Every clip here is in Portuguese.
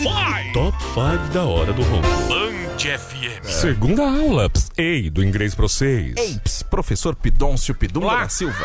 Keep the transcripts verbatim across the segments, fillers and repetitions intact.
Top cinco da hora do ronco. Band F M. Segunda aula. Ps, ei, do inglês pra vocês. Ei, ps, professor Pidôncio Pidumba Olá. da Silva.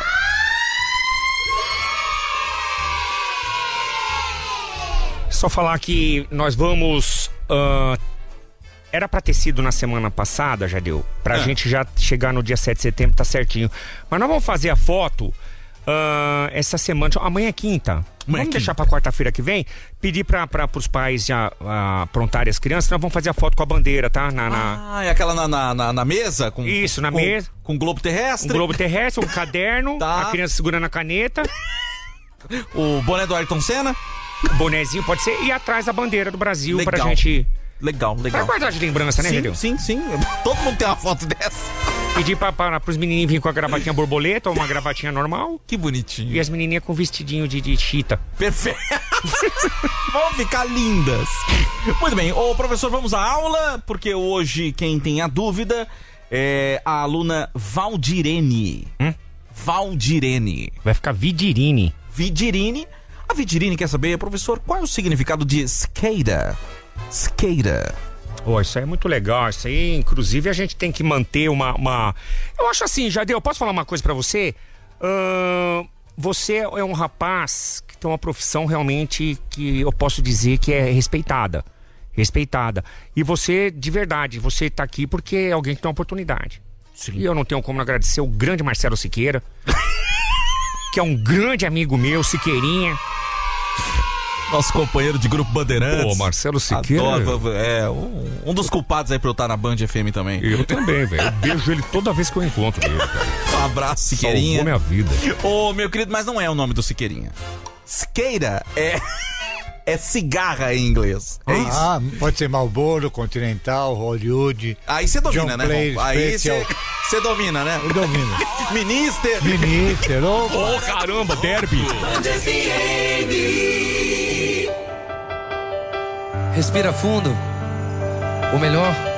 Só falar que nós vamos... Uh, era pra ter sido na semana passada, já deu. Pra É. gente já chegar no dia sete de setembro, tá certinho. Mas nós vamos fazer a foto... Uh, essa semana, amanhã é quinta. Amanhã vamos é quinta. deixar pra quarta-feira que vem. Pedir pra, pra, pros pais já uh, aprontarem as crianças. Nós vamos fazer a foto com a bandeira, tá? Na, na... Ah, é aquela na, na, na, na mesa? Com, Isso, na com, mesa. Com globo terrestre. Um globo terrestre, um caderno, Tá. a criança segurando a caneta, O boné do Ayrton Senna. o bonezinho pode ser, e atrás a bandeira do Brasil pra Legal. gente. Legal, Pra legal. guardar de lembrança, né, Sim, Redeu? sim, sim. Todo mundo tem uma foto dessa. Pedir pra, pra, pros menininhos virem com a gravatinha borboleta ou uma gravatinha normal. Que bonitinho. E as menininhas com vestidinho de, de chita. Perfeito. Vão ficar lindas. Muito bem, ô professor, vamos à aula, porque hoje quem tem a dúvida é a aluna Valdirene. Hum? Valdirene. Vai ficar Vidirine. Vidirine. A Vidirine quer saber, professor, qual é o significado de skater? Skater. Oh, isso aí é muito legal. Isso aí, inclusive, a gente tem que manter uma. uma... Eu acho assim, Jadeu, eu posso falar uma coisa pra você? Ahn, você é um rapaz que tem uma profissão realmente que eu posso dizer que é respeitada. Respeitada. E você, de verdade, você tá aqui porque é alguém que tem uma oportunidade. Sim. E eu não tenho como não agradecer o grande Marcelo Siqueira, que é um grande amigo meu, Siqueirinha. Nosso companheiro de grupo Bandeirantes. Pô, Marcelo Siqueira. Adoro, é, um, um dos culpados aí pra eu estar na Band F M também. Eu também, velho. Eu beijo ele toda vez que eu encontro ele, cara. Um abraço, Salvou Siqueirinha. minha vida. Ô, meu querido, mas não é o nome do Siqueirinha. Skater é... é cigarra em inglês. É isso. Ah, pode ser Marlboro, Continental, Hollywood. Aí você domina, John né, Player, Ron? Aí Special. você você domina, né? Eu domino. Minister. Minister, opa. Ô, caramba, derby. Respira fundo. O melhor